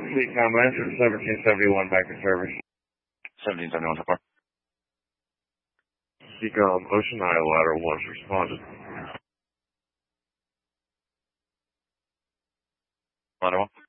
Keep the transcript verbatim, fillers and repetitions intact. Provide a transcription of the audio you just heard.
Lead time answer seventeen seventy-one back to service. seventeen seventy-one so far. Seacom Ocean Isle lateral once responded. Lateral.